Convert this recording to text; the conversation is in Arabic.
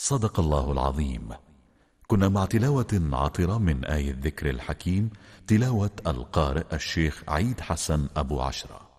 صدق الله العظيم. كنا مع تلاوة عطرة من آية الذكر الحكيم، تلاوة القارئ الشيخ عيد حسن أبو عشرة.